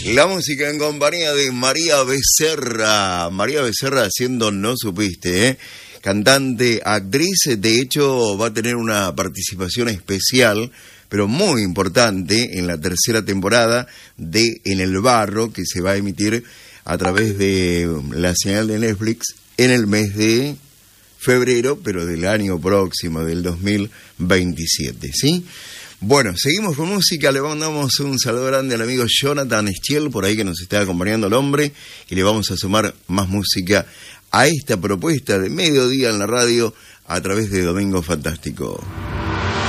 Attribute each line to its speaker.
Speaker 1: La música en compañía de María Becerra. María Becerra haciendo No Supiste, ¿eh? Cantante, actriz, de hecho va a tener una participación especial, pero muy importante, en la tercera temporada de En el Barro, que se va a emitir a través de la señal de Netflix en el mes de febrero, pero del año próximo, del 2027, ¿sí? Bueno, seguimos con música, le mandamos un saludo grande al amigo Jonathan Estiel, por ahí que nos está acompañando el hombre, y le vamos a sumar más música a esta propuesta de mediodía en la radio a través de Domingo Fantástico.